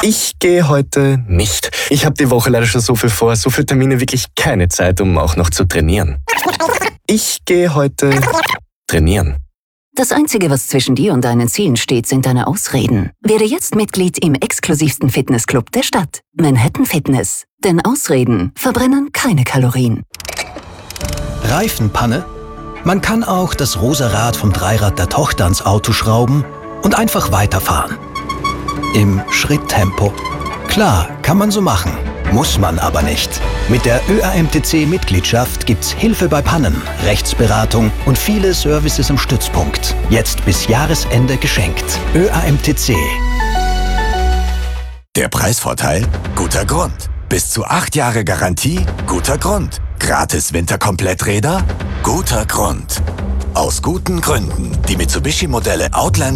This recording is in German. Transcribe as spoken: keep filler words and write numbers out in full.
Ich gehe heute nicht. Ich habe die Woche leider schon so viel vor, so viele Termine, wirklich keine Zeit, um auch noch zu trainieren. Ich gehe heute trainieren. Das Einzige, was zwischen dir und deinen Zielen steht, sind deine Ausreden. Werde jetzt Mitglied im exklusivsten Fitnessclub der Stadt. Manhattan Fitness. Denn Ausreden verbrennen keine Kalorien. Reifenpanne? Man kann auch das rosa Rad vom Dreirad der Tochter ans Auto schrauben und einfach weiterfahren. Im Schritttempo. Klar, kann man so machen. Muss man aber nicht. Mit der Ö A M T C-Mitgliedschaft gibt's Hilfe bei Pannen, Rechtsberatung und viele Services im Stützpunkt. Jetzt bis Jahresende geschenkt. Ö A M T C. Der Preisvorteil? Guter Grund. Bis zu acht Jahre Garantie? Guter Grund. Gratis Winterkompletträder? Guter Grund. Aus guten Gründen. Die Mitsubishi-Modelle Outlander